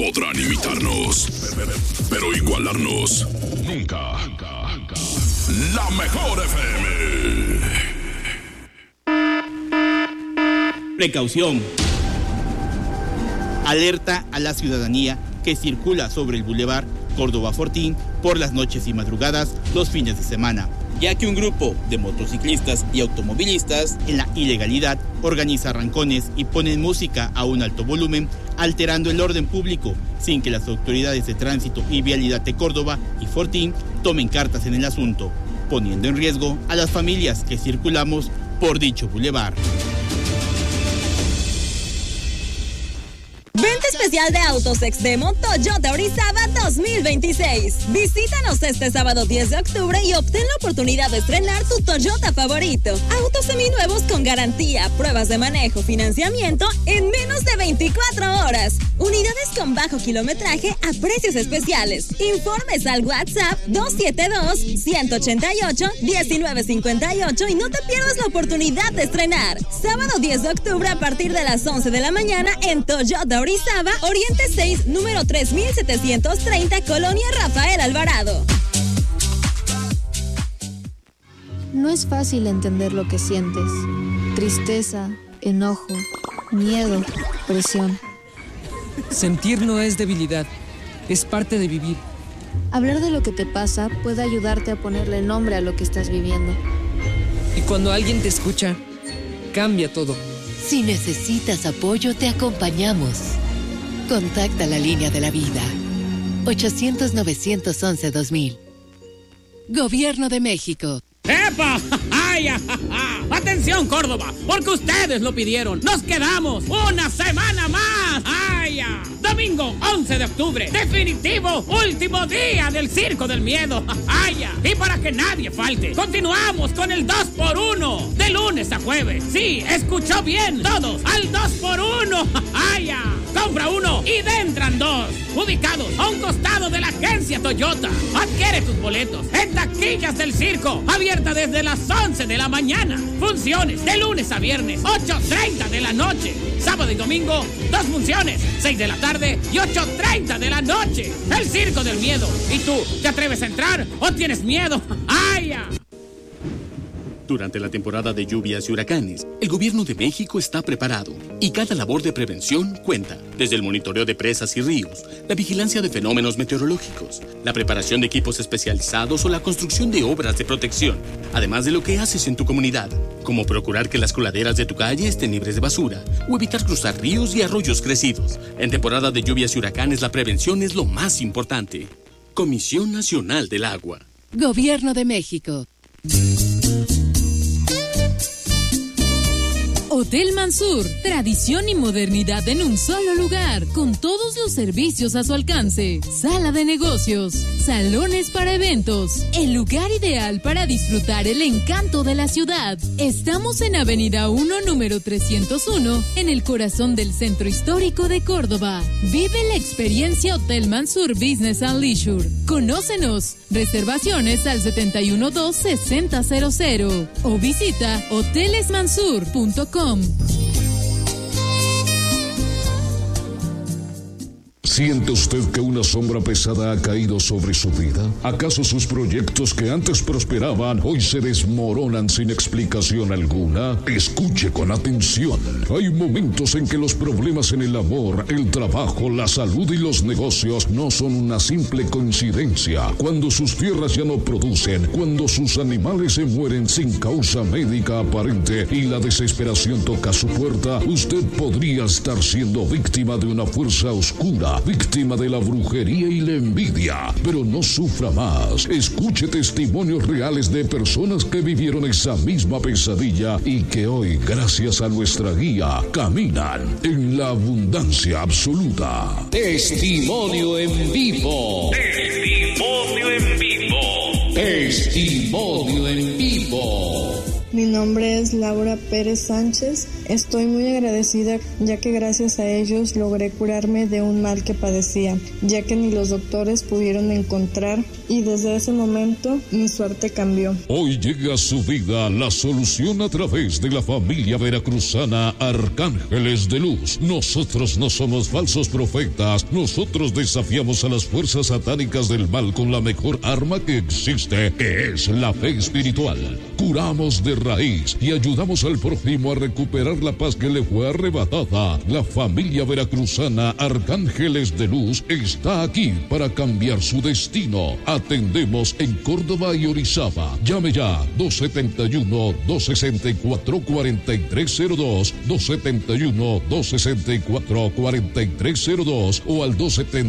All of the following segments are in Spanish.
Podrán imitarnos, pero igualarnos nunca. La Mejor FM. Precaución. Alerta a la ciudadanía que circula sobre el Boulevard Córdoba Fortín por las noches y madrugadas los fines de semana, ya que un grupo de motociclistas y automovilistas en la ilegalidad organiza arrancones y ponen música a un alto volumen, alterando el orden público sin que las autoridades de tránsito y vialidad de Córdoba y Fortín tomen cartas en el asunto, poniendo en riesgo a las familias que circulamos por dicho bulevar. Venta especial de autos Extremo Toyota Orizaba 2026. Visítanos este sábado 10 de octubre y obtén la oportunidad de estrenar tu Toyota favorito. Autos seminuevos con garantía, pruebas de manejo, financiamiento en menos de 24 horas. Unidades con bajo kilometraje a precios especiales. Informes al WhatsApp 272-188-1958 y no te pierdas la oportunidad de estrenar. Sábado 10 de octubre a partir de las 11 de la mañana en Toyota Orizaba, Oriente 6, número 3730, Colonia Rafael Alvarado. No es fácil entender lo que sientes. Tristeza, enojo, miedo, presión. Sentir no es debilidad, es parte de vivir. Hablar de lo que te pasa puede ayudarte a ponerle nombre a lo que estás viviendo. Y cuando alguien te escucha, cambia todo. Si necesitas apoyo, te acompañamos. Contacta la línea de la vida. 800-911-2000. Gobierno de México. ¡Epa! ¡Ay! ¡Atención, Córdoba! Porque ustedes lo pidieron. ¡Nos quedamos una semana más! ¡Ay! Domingo 11 de octubre. Definitivo, último día del Circo del Miedo. ¡Ay! Y para que nadie falte, continuamos con el 2x1. De lunes a jueves. Sí, escuchó bien. Todos al 2x1. ¡Ay! Compra uno y entran dos. Ubicados a un costado de la agencia Toyota. Adquiere tus boletos en taquillas del circo. Abierta desde las 11 de la mañana. Funciones de lunes a viernes, 8:30 de la noche. Sábado y domingo, 2 funciones, 6 de la tarde y 8:30 de la noche. El Circo del Miedo. ¿Y tú, te atreves a entrar o tienes miedo? ¡Ay! Durante la temporada de lluvias y huracanes, el Gobierno de México está preparado y cada labor de prevención cuenta. Desde el monitoreo de presas y ríos, la vigilancia de fenómenos meteorológicos, la preparación de equipos especializados o la construcción de obras de protección. Además de lo que haces en tu comunidad, como procurar que las coladeras de tu calle estén libres de basura o evitar cruzar ríos y arroyos crecidos. En temporada de lluvias y huracanes, la prevención es lo más importante. Comisión Nacional del Agua. Gobierno de México. Hotel Mansur, tradición y modernidad en un solo lugar, con todos los servicios a su alcance. Sala de negocios, salones para eventos, el lugar ideal para disfrutar el encanto de la ciudad. Estamos en Avenida 1, número 301, en el corazón del centro histórico de Córdoba. Vive la experiencia Hotel Mansur Business and Leisure. Conócenos. Reservaciones al 712-6000 o visita hotelesmansur.com. ¿Siente usted que una sombra pesada ha caído sobre su vida? ¿Acaso sus proyectos que antes prosperaban hoy se desmoronan sin explicación alguna? Escuche con atención. Hay momentos en que los problemas en el amor, el trabajo, la salud y los negocios no son una simple coincidencia. Cuando sus tierras ya no producen, cuando sus animales se mueren sin causa médica aparente y la desesperación toca su puerta, usted podría estar siendo víctima de una fuerza oscura, víctima de la brujería y la envidia. Pero no sufra más. Escuche testimonios reales de personas que vivieron esa misma pesadilla y que hoy, gracias a nuestra guía, caminan en la abundancia absoluta. Testimonio en vivo. Testimonio en vivo. Testimonio en vivo. Mi nombre es Laura Pérez Sánchez. Estoy muy agradecida ya que gracias a ellos logré curarme de un mal que padecía, ya que ni los doctores pudieron encontrar, y desde ese momento mi suerte cambió. Hoy llega a su vida la solución a través de la familia veracruzana Arcángeles de Luz. Nosotros no somos falsos profetas, nosotros desafiamos a las fuerzas satánicas del mal con la mejor arma que existe, que es la fe espiritual. Curamos de raíz y ayudamos al prójimo a recuperar la paz que le fue arrebatada. La familia veracruzana Arcángeles de Luz está aquí para cambiar su destino. Atendemos en Córdoba y Orizaba. Llame ya 271-264-4302, 271-264-4302 o al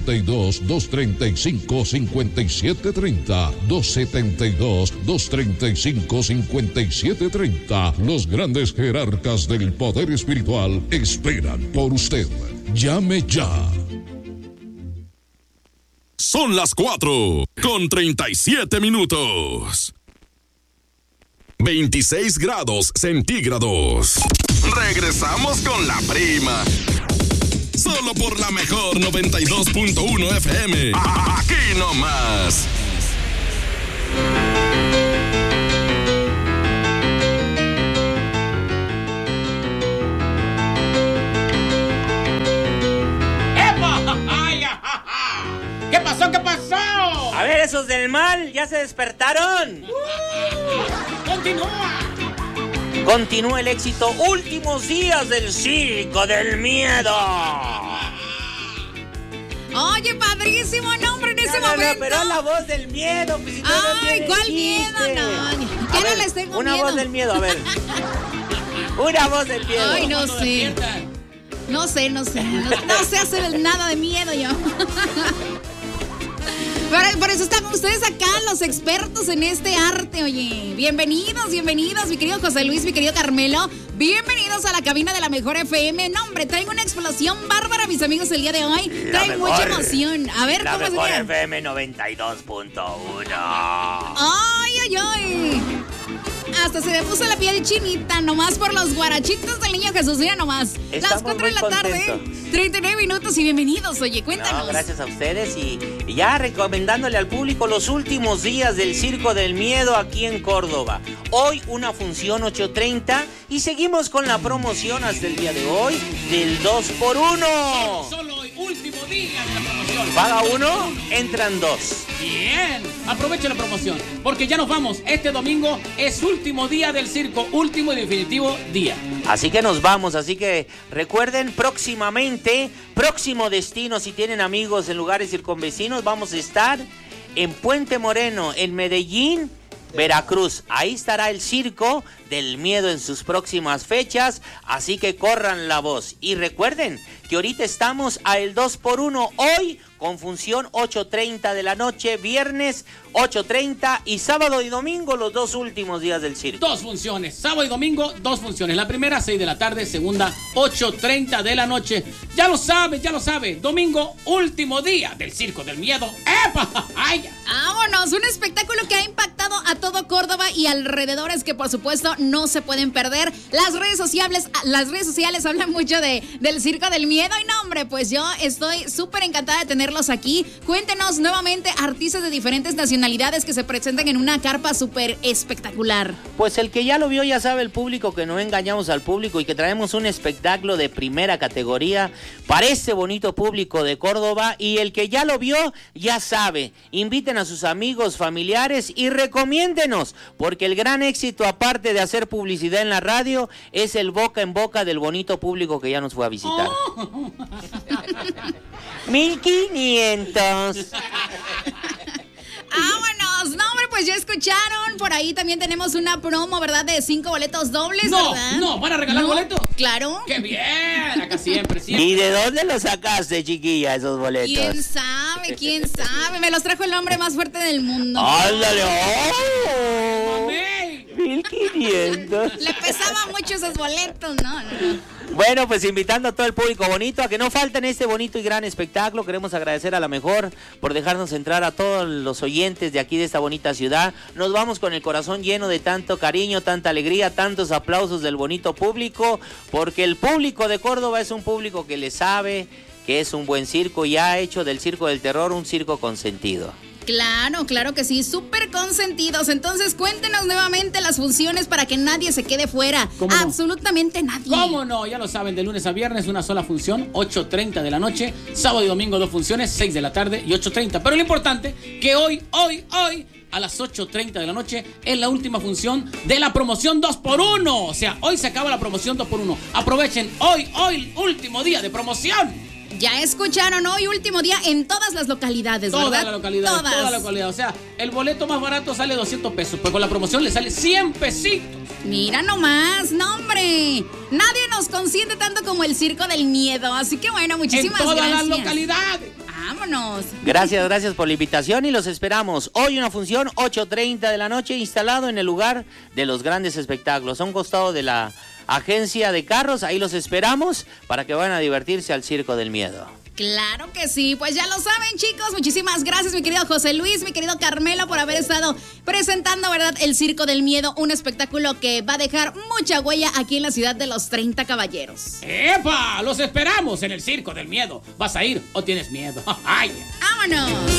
272-235-5730, 272-235-5730. Los grandes jerarcas del poder espiritual esperan por usted. Llame ya. Son las 4:37. 26 grados centígrados. Regresamos con la prima. Solo por la mejor 92.1 FM. Aquí nomás. ¿Qué pasó? ¿Qué pasó? A ver, esos del mal, ¿ya se despertaron? ¡Continúa! Continúa el éxito. Últimos días del Circo del Miedo. Oye, padrísimo nombre en ese momento. No, pero la voz del miedo. Pues, si ay, ¿cuál miedo? No, ya no les tengo una miedo. Una voz del miedo, a ver. Una voz del miedo. Ay, no sé. No sé hacer nada de miedo yo. Por eso están ustedes acá, los expertos en este arte, oye. Bienvenidos, mi querido José Luis, mi querido Carmelo. Bienvenidos a la cabina de la Mejor FM. No, hombre, traigo una explosión bárbara, mis amigos, el día de hoy. Traigo mucha emoción. A ver, ¿cómo se llama? La Mejor FM 92.1. Ay. Hasta se me puso la piel chinita, nomás por los guarachitos del niño Jesús. Mira nomás. Estamos las 4 de la tarde, 39 minutos y bienvenidos. Oye, cuéntanos. No, gracias a ustedes y ya recomendándole al público los últimos días del Circo del Miedo aquí en Córdoba. Hoy una función 8:30 y seguimos con la promoción hasta el día de hoy del 2x1. Solo hoy, último día de la promoción. Paga uno, entran dos. Bien, aproveche la promoción, porque ya nos vamos. Este domingo es último día del circo, último y definitivo día. Así que nos vamos, así que recuerden próximamente, próximo destino, si tienen amigos en lugares circunvecinos, vamos a estar en Puente Moreno, en Medellín, Veracruz. Ahí estará el Circo del Miedo en sus próximas fechas, así que corran la voz. Y recuerden que ahorita estamos a el 2x1 hoy con función 8:30 de la noche, viernes 8:30 y sábado y domingo los dos últimos días del circo. Dos funciones, sábado y domingo, dos funciones. La primera 6 de la tarde, segunda 8:30 de la noche. Ya lo sabe, domingo último día del Circo del Miedo. ¡Epa! ¡Ay! Vámonos, un espectáculo que ha impactado a todo Córdoba y alrededores que por supuesto no se pueden perder. Las redes sociales hablan mucho del Circo del Miedo y no, hombre, pues yo estoy súper encantada de tenerlos aquí. Cuéntenos nuevamente artistas de diferentes nacionalidades que se presentan en una carpa súper espectacular. Pues el que ya lo vio ya sabe el público que no engañamos al público y que traemos un espectáculo de primera categoría para este bonito público de Córdoba, y el que ya lo vio ya sabe. Inviten a sus amigos, familiares y recomiéndenos, porque el gran éxito, aparte de hacer publicidad en la radio, es el boca en boca del bonito público que ya nos fue a visitar. 1500. ¡Vámonos! No, hombre, pues ya escucharon. Por ahí también tenemos una promo, ¿verdad? De 5 boletos dobles, ¿verdad? No, ¿van a regalar boletos? Claro. ¡Qué bien! Acá siempre. ¿Y de dónde los sacaste, chiquilla, esos boletos? ¿Quién sabe? Me los trajo el hombre más fuerte del mundo. ¡Ándale! ¡Mami! 1500. Le pesaba mucho esos boletos, ¿no? Bueno, pues invitando a todo el público bonito a que no falten este bonito y gran espectáculo. Queremos agradecer a La Mejor por dejarnos entrar a todos los oyentes de aquí de esta bonita ciudad. Nos vamos con el corazón lleno de tanto cariño, tanta alegría, tantos aplausos del bonito público, porque el público de Córdoba es un público que le sabe que es un buen circo y ha hecho del Circo del Terror un circo consentido. Claro que sí, súper consentidos. Entonces cuéntenos nuevamente las funciones para que nadie se quede fuera. Absolutamente nadie. ¿Cómo no? Ya lo saben, de lunes a viernes una sola función, 8:30 de la noche. Sábado y domingo 2 funciones, 6 de la tarde y 8:30. Pero lo importante, que hoy, a las 8:30 de la noche, es la última función de la promoción 2x1. O sea, hoy se acaba la promoción 2x1. Aprovechen, hoy, último día de promoción. Ya escucharon, hoy último día en todas las localidades, ¿verdad? Toda la localidad. O sea, el boleto más barato sale 200 pesos, pero con la promoción le sale 100 pesitos. Mira nomás, no hombre. Nadie nos consiente tanto como el Circo del Miedo. Así que bueno, muchísimas gracias. En todas las localidades. Vámonos. Gracias por la invitación y los esperamos. Hoy una función, 8:30 de la noche, instalado en el lugar de los grandes espectáculos, a un costado de la agencia de carros. Ahí los esperamos para que vayan a divertirse al Circo del Miedo. Claro que sí, pues ya lo saben, chicos. Muchísimas gracias, mi querido José Luis, mi querido Carmelo, por haber estado presentando, ¿verdad?, el Circo del Miedo, un espectáculo que va a dejar mucha huella aquí en la ciudad de los 30 caballeros. ¡Epa! Los esperamos en el Circo del Miedo. ¿Vas a ir o tienes miedo? ¡Ay! ¡Vámonos!